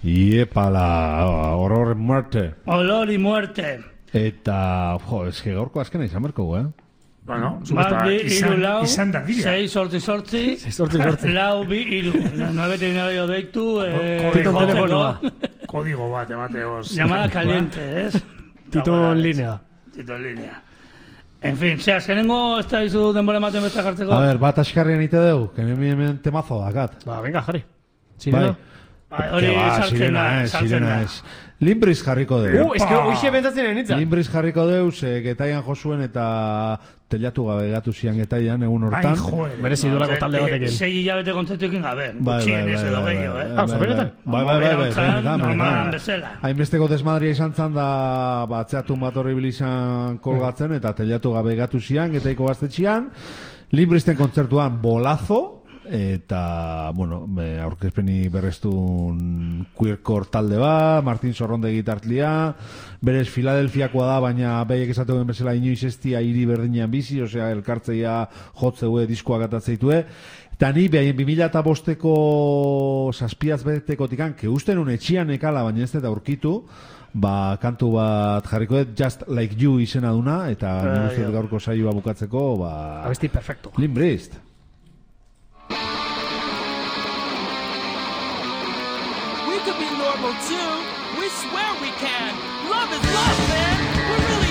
Iepala, horror muerte. Olor y muerte. Eta, eske gaurko azkena izan berko, Bueno, izan da dira. 6 lau bi iru. 9 deitu. Kodigo bat, emateoz. Llamada caliente, ¿es? Tito en línea. En fin, azkenengo ez da izu denbora ematen besta jartzeko. A ver, bat askarrian ite deu, que hemen temazo dakat. Venga, jarri. Sirena. Hori sirena ez. Limbriz jarriko deu. Es que hoxe bentatzen enitza. Limbriz jarriko deu, getaian josuen eta telatu gabe gatu zian getaian egun hortan. Merezi durako talde batekin. 6 hilabete kontzertuekin gabe. Bai. Hainbesteko desmadria izan zan da batzeatun bat horri bilizan kolgatzen eta telatu gabe gatu zian getaiko gaztetxian. Limbrizten kontzertuan bolazo. Eta, bueno, aurkezpeni berreztun queercore talde bat, Martin Sorronde gitartlia, berez Filadelfiakoa da, baina behiek esateuen bezala inoiz estia hiri berdinean bizi, osea, elkartzeia jotzeue, diskoak atatzeitue, eta ni behaien 2005ko saspiaz betekotikan, que usten un etxian ekala, baina ez eta aurkitu, kantu bat jarriko dut, Just Like You izena duna, eta nire uste gaurko saioa bukatzeko, abesti perfecto. Limbrist. Too. We swear we can. Love is love, man. We're really